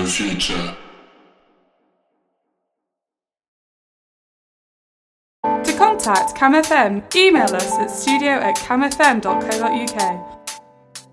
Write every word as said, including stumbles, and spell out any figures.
future. To contact CamFM, email us at studio at camfm dot co dot uk.